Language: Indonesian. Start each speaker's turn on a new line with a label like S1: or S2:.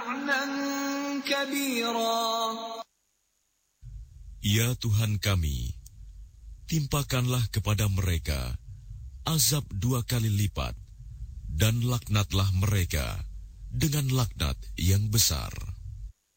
S1: لَعْنًا كَبِيرًا.
S2: Ya Tuhan kami, timpakanlah kepada mereka azab 2 kali lipat, dan laknatlah mereka dengan laknat yang besar.